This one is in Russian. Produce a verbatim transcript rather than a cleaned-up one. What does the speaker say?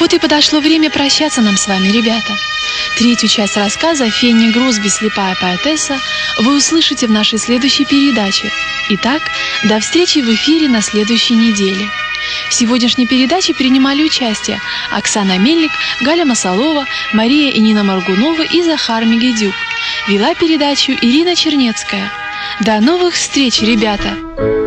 Вот и подошло время прощаться нам с вами, ребята. Третью часть рассказа «Фенни Гросби. Слепая поэтесса» вы услышите в нашей следующей передаче. Итак, до встречи в эфире на следующей неделе. В сегодняшней передаче принимали участие Оксана Мельник, Галя Масалова, Мария и Нина Моргунова и Захар Мегедюк. Вела передачу Ирина Чернецкая. До новых встреч, ребята!